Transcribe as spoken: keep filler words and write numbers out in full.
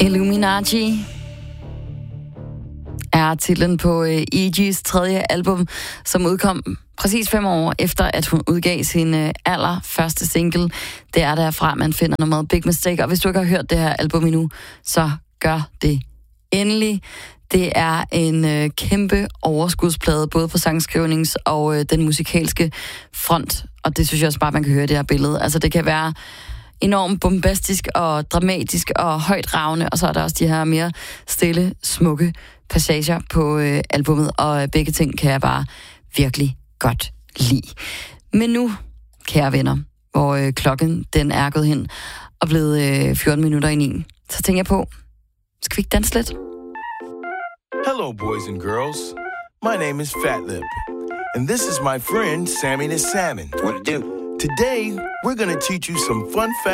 Illuminati er titlen på Iggy's tredje album, som udkom præcis fem år efter, at hun udgav sin allerførste single. Det er derfra, man finder noget Big Mistake. Og hvis du ikke har hørt det her album endnu, så gør det endelig. Det er en øh, kæmpe overskudsplade, både på sangskrivnings- og øh, den musikalske front. Og det synes jeg også bare, man kan høre det her billede. Altså, det kan være enormt bombastisk og dramatisk og højtragende, og så er der også de her mere stille, smukke passager på øh, albummet, og begge ting kan jeg bare virkelig godt lide. Men nu, kære venner, hvor øh, klokken den er gået hen og blevet øh, fjorten minutter i ni, så tænker jeg på, skal vi ikke danse lidt? Hello, boys and girls. My name is Fat Lip, and this is my friend Sammy the Salmon. What to do? Today, we're gonna teach you some fun facts